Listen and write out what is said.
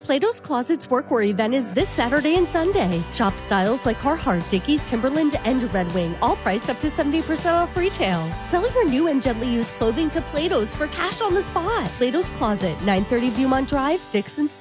Plato's Closet's Workwear event is this Saturday and Sunday. Shop styles like Carhartt, Dickies, Timberland, and Red Wing, all priced up to 70% off retail. Sell your new and gently used clothing to Plato's for cash on the spot. Plato's Closet, 930 Viewmont Drive, Dixon City.